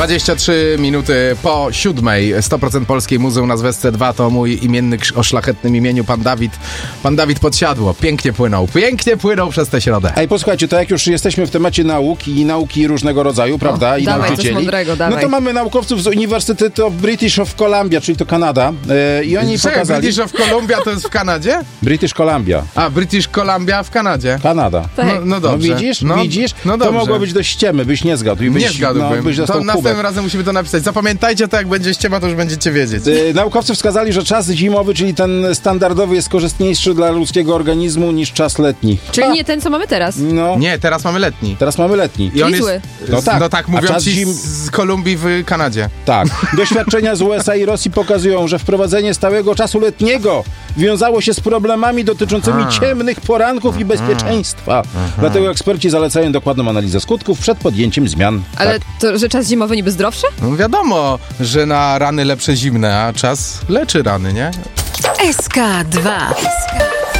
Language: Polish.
23 minuty po 7:00. 100% polskiej muzy u nas w SC2 to mój imiennik o szlachetnym imieniu, pan Dawid. Pan Dawid Podsiadło. Pięknie płynął przez tę środę. Ej, posłuchajcie, to jak już jesteśmy w temacie nauki różnego rodzaju, prawda? I dawaj, nauczycieli. coś mądrego, dawaj. No to mamy naukowców z Uniwersytetu British of Columbia, czyli to Kanada. I oni pokazali... British of Columbia to jest w Kanadzie? British Columbia. A, British Columbia w Kanadzie. Kanada. Tak. No dobrze. No widzisz? No to dobrze. mogło być do ściemy, byś nie zgadł. Nie zgadłbym. Byś To dostał następnym kubek. razem musimy to napisać. Zapamiętajcie to, jak będzie ściema, to już będziecie wiedzieć. Naukowcy wskazali, że czas zimowy, czyli ten standardowy, jest korzystniejszy dla ludzkiego organizmu niż czas letni. Czyli nie ten, co mamy teraz. No, Nie, teraz mamy letni. teraz mamy letni. I on Czyli zły. jest... No tak. mówią A czas ci z Kolumbii w Kanadzie. Tak. Doświadczenia z USA i Rosji pokazują, że wprowadzenie stałego czasu letniego wiązało się z problemami dotyczącymi ciemnych poranków i bezpieczeństwa. Dlatego eksperci zalecają dokładną analizę skutków przed podjęciem zmian. Ale Tak. to, że czas zimowy niby zdrowszy? No wiadomo, że na rany lepsze zimne, a czas leczy rany, nie? SK2.